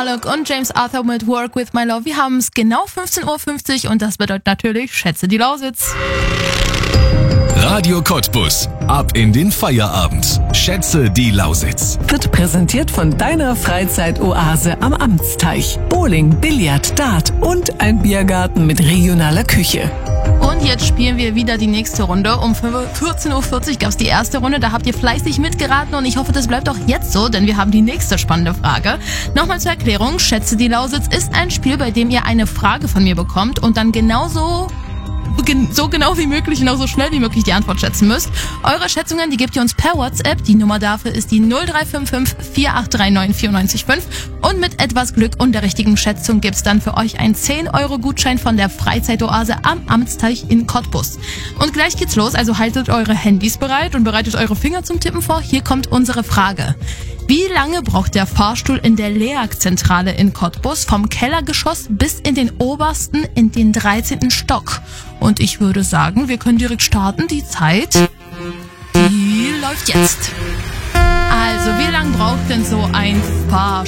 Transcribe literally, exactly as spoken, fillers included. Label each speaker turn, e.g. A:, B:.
A: Marlock und James Arthur mit Work With My Love. Wir haben es genau fünfzehn Uhr fünfzig und das bedeutet natürlich Schätze die Lausitz.
B: Radio Cottbus. Ab in den Feierabend. Schätze die Lausitz.
C: Wird präsentiert von deiner Freizeitoase am Amtsteich. Bowling, Billard, Dart und ein Biergarten mit regionaler Küche.
A: Und jetzt spielen wir wieder die nächste Runde. Um vierzehn Uhr vierzig gab es die erste Runde. Da habt ihr fleißig mitgeraten und ich hoffe, das bleibt auch jetzt so, denn wir haben die nächste spannende Frage. Nochmal zur Erklärung. Schätze die Lausitz ist ein Spiel, bei dem ihr eine Frage von mir bekommt und dann genauso... so genau wie möglich und auch so schnell wie möglich die Antwort schätzen müsst. Eure Schätzungen, die gebt ihr uns per WhatsApp. Die Nummer dafür ist die null drei fünf fünf vier acht drei neun vier neun fünf. Und mit etwas Glück und der richtigen Schätzung gibt's dann für euch einen zehn Euro Gutschein von der Freizeitoase am Amtsteich in Cottbus. Und gleich geht's los, also haltet eure Handys bereit und bereitet eure Finger zum Tippen vor. Hier kommt unsere Frage. Wie lange braucht der Fahrstuhl in der LEAG-Zentrale in Cottbus vom Kellergeschoss bis in den obersten, in den dreizehnten Stock? Und ich würde sagen, wir können direkt starten. Die Zeit, die läuft jetzt. Also, wie lange braucht denn so ein Fahrstuhl?